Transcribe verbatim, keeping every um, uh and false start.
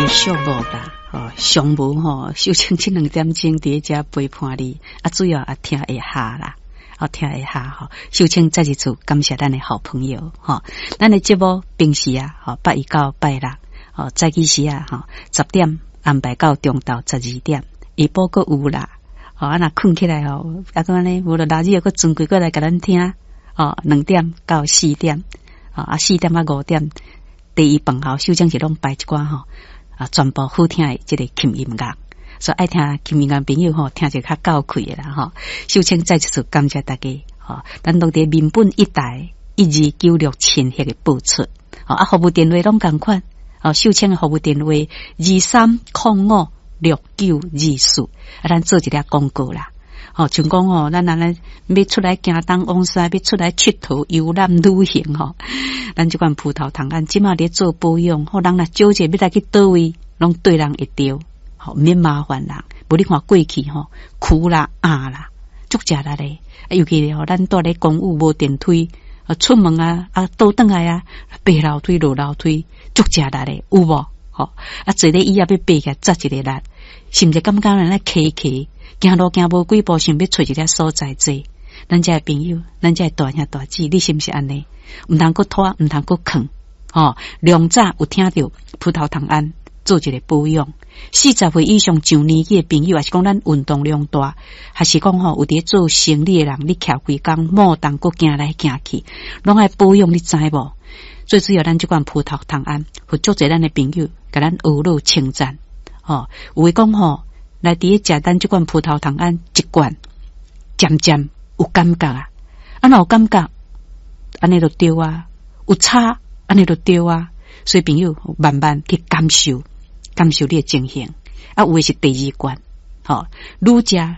寂寞啦，哦，上无吼，修清这两点钟伫遮陪伴你，啊，主要啊听一下啦，啊听一下吼，修清再一次感谢咱的好朋友吼，咱的节目平时啊，吼八一到八六，哦，早起时啊，吼十点安排到中昼十二点，下晡个有啦，哦，啊若困起来吼，啊个安尼，无就垃圾又个转过过来甲咱听，哦，两点到四点，哦啊四点到五点。第一饭后，修正是拢摆一寡吼啊，全部好听的即个轻音乐，所以爱听轻音乐朋友吼，听者较够开的啦吼。修正再一次感谢大家吼，咱都伫民本一台一二九六千迄个播出，吼啊，服务电话拢共款，哦，修正的服务电话二三零五六九二四，啊，咱做一个广告啦。哦，像讲哦，咱安尼要出来行东往西，要出来佚佗游览旅行吼，咱即款葡萄糖胺即马咧做保养，好人若少者要来去倒位，拢对人会着，吼免麻烦人。无你看过去吼，苦啦啊啦，足食力咧。啊，尤其吼，咱住咧公寓无电梯，啊出门啊啊倒转来啊，爬楼梯落楼梯，足食力咧，有无？吼啊，坐咧椅啊要爬起来，扎一个力，甚至感觉人咧骑骑。行路行无几步，想要找一个所在坐。咱这朋友，咱这大兄大姊，你是不是安尼？唔通搁拖，唔通搁坑。哦，两早有听到葡萄糖胺做一个保养。四十岁以上上年纪的朋友，还是讲咱运动量大，还是讲吼有伫做生理的人，你徛规工，莫当搁行来行去，拢爱保养，你知无？最主要咱这款葡萄糖胺，互足侪咱的朋友，甲咱学乐称赞。哦，有诶讲吼。来伫咧食咱即款葡萄糖胺一罐，渐渐有感觉啊，啊若有感觉，安尼就对啊，有差安尼就对啊，所以朋友慢慢去感受，感受你的情形，啊有诶是第二罐，吼、哦，愈食